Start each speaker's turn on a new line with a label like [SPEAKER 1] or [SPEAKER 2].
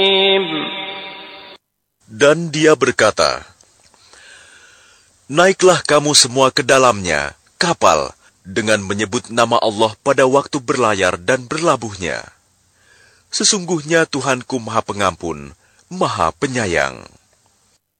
[SPEAKER 1] Dan dia berkata, naiklah kamu semua ke dalamnya, kapal, dengan menyebut nama Allah pada waktu berlayar dan berlabuhnya. Sesungguhnya Tuhanku Maha Pengampun, Maha Penyayang.